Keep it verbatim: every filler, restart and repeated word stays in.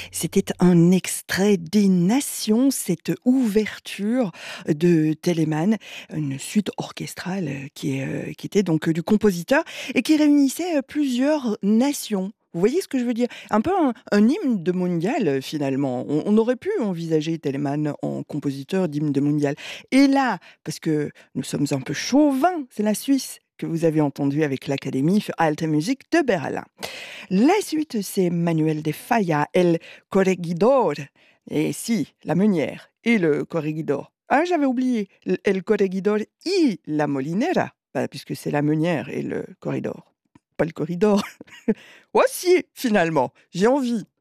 C'était un extrait des Nations, cette ouverture de Telemann, une suite orchestrale euh, qui, est, euh, qui était donc euh, du compositeur et qui réunissait euh, plusieurs nations. Vous voyez ce que je veux dire? Un peu un, un hymne de mondial, euh, finalement. On, on aurait pu envisager Telemann en compositeur d'hymne de mondial. Et là, parce que nous sommes un peu chauvins, c'est la Suisse que vous avez entendu avec l'Académie für Alte Musik de Berlin. La suite, c'est Manuel de Falla, El Corregidor. Et si, la meunière et le corregidor. Ah, j'avais oublié, l- El Corregidor y la molinera, bah, puisque c'est la meunière et le corridor. Pas le corridor. Oh si, finalement, j'ai envie.